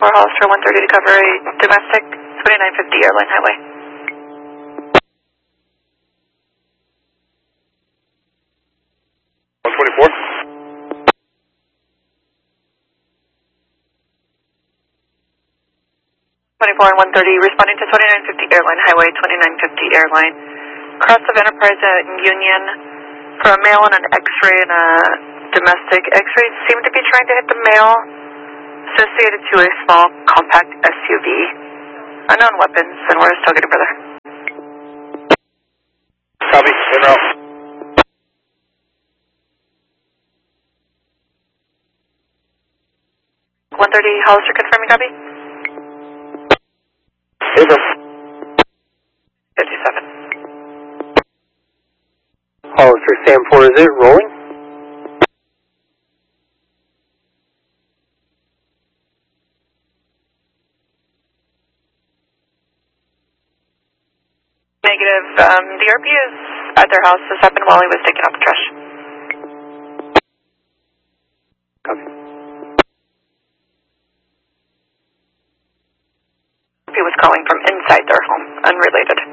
4 Hollister 130 to cover a domestic 2950 Airline Highway. 124. 24 and 130, responding to 2950 Airline Highway, 2950 Airline. Cross of Enterprise at Union for a male and an X-ray and a domestic. X-rays seem to be trying to hit the male, associated to a small compact SUV. Unknown weapons, and we're still getting further. Copy, en route. Hollister confirming copy? 57. Hollister Sam 4, is it rolling? Negative. The RP is at their house. This happened while he was taking out the trash. Copy. He was calling from inside their home, unrelated.